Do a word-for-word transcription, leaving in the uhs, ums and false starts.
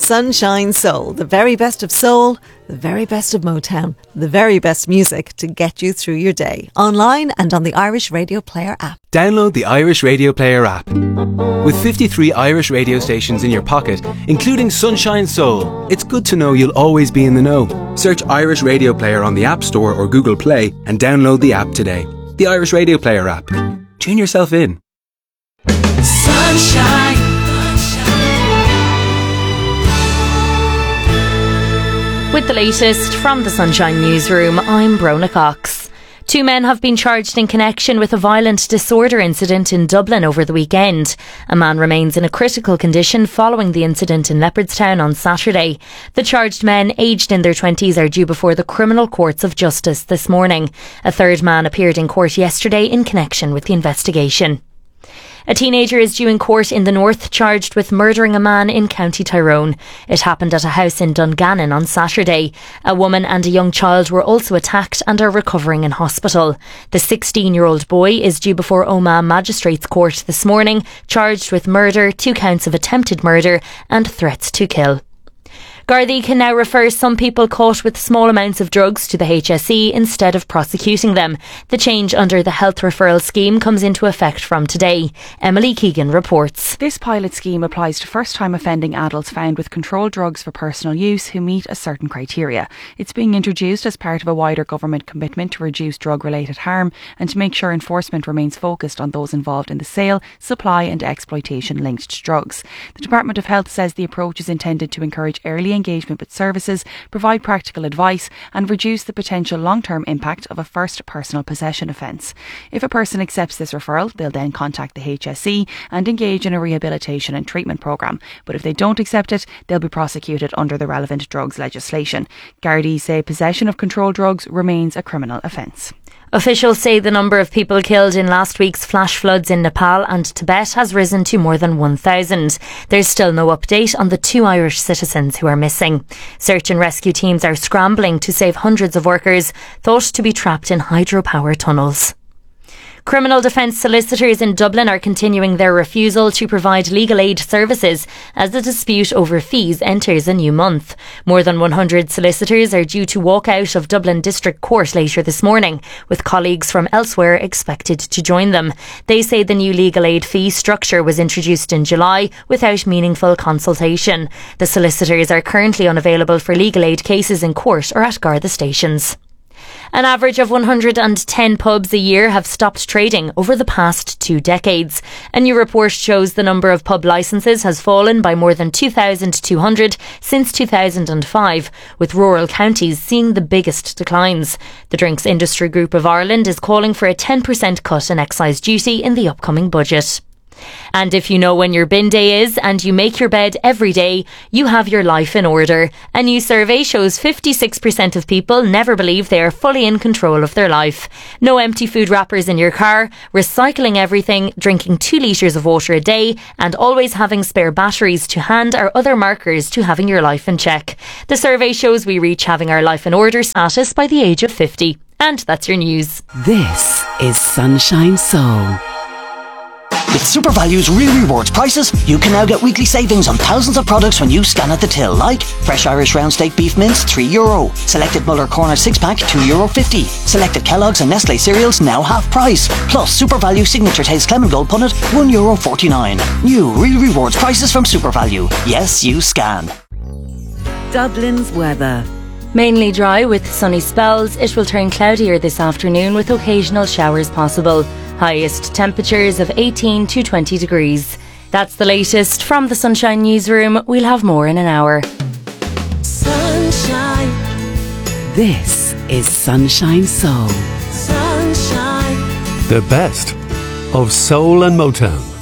Sunshine Soul, the very best of soul, the very best of Motown, the very best music to get you through your day. Online and on the Irish Radio Player app. Download the Irish Radio Player app. With fifty-three Irish radio stations in your pocket, including Sunshine Soul, it's good to know you'll always be in the know. Search Irish Radio Player on the App Store or Google Play and download the app today. The Irish Radio Player app. Tune yourself in. Sunshine. With the latest from the Sunshine Newsroom, I'm Brona Cox. Two men have been charged in connection with a violent disorder incident in Dublin over the weekend. A man remains in a critical condition following the incident in Leopardstown on Saturday. The charged men, aged in their twenties, are due before the criminal courts of justice this morning. A third man appeared in court yesterday in connection with the investigation. A teenager is due in court in the north, charged with murdering a man in County Tyrone. It happened at a house in Dungannon on Saturday. A woman and a young child were also attacked and are recovering in hospital. The sixteen-year-old boy is due before Omagh Magistrates Court this morning, charged with murder, two counts of attempted murder and threats to kill. Gardaí can now refer some people caught with small amounts of drugs to the H S E instead of prosecuting them. The change under the health referral scheme comes into effect from today. Emily Keegan reports. This pilot scheme applies to first-time offending adults found with controlled drugs for personal use who meet a certain criteria. It's being introduced as part of a wider government commitment to reduce drug-related harm and to make sure enforcement remains focused on those involved in the sale, supply and exploitation linked to drugs. The Department of Health says the approach is intended to encourage early engagement with services, provide practical advice and reduce the potential long-term impact of a first personal possession offence. If a person accepts this referral, they'll then contact the H S E and engage in a rehabilitation and treatment programme. But if they don't accept it, they'll be prosecuted under the relevant drugs legislation. Gardaí say possession of controlled drugs remains a criminal offence. Officials say the number of people killed in last week's flash floods in Nepal and Tibet has risen to more than one thousand. There's still no update on the two Irish citizens who are missing. Search and rescue teams are scrambling to save hundreds of workers thought to be trapped in hydropower tunnels. Criminal defence solicitors in Dublin are continuing their refusal to provide legal aid services as the dispute over fees enters a new month. More than one hundred solicitors are due to walk out of Dublin District Court later this morning, with colleagues from elsewhere expected to join them. They say the new legal aid fee structure was introduced in July without meaningful consultation. The solicitors are currently unavailable for legal aid cases in court or at Garda stations. An average of one hundred ten pubs a year have stopped trading over the past two decades. A new report shows the number of pub licences has fallen by more than two thousand two hundred since two thousand five, with rural counties seeing the biggest declines. The Drinks Industry Group of Ireland is calling for a ten percent cut in excise duty in the upcoming budget. And if you know when your bin day is and you make your bed every day, you have your life in order. A new survey shows fifty-six percent of people never believe they are fully in control of their life. No empty food wrappers in your car, recycling everything, drinking two litres of water a day and always having spare batteries to hand are other markers to having your life in check. The survey shows we reach having our life in order status by the age of fifty. And that's your news. This is Sunshine Soul. With SuperValue's Real Rewards prices, you can now get weekly savings on thousands of products when you scan at the till, like fresh Irish round steak beef mince, three euro. Selected Muller Corner six pack, two euro fifty. Selected Kellogg's and Nestle cereals, now half price. Plus SuperValue Signature Taste Clement Gold Punnet, one euro forty-nine. New Real Rewards prices from SuperValue. Yes, you scan. Dublin's weather. Mainly dry with sunny spells. It will turn cloudier this afternoon with occasional showers possible. Highest temperatures of eighteen to twenty degrees. That's the latest from the Sunshine Newsroom. We'll have more in an hour. Sunshine. This is Sunshine Soul. Sunshine. The best of soul and Motown.